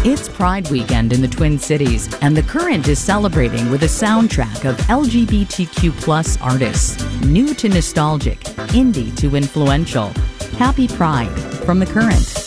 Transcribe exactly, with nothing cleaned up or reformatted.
It's Pride Weekend in the Twin Cities, and The Current is celebrating with a soundtrack of L G B T Q plus artists, new to nostalgic, indie to influential. Happy Pride from The Current.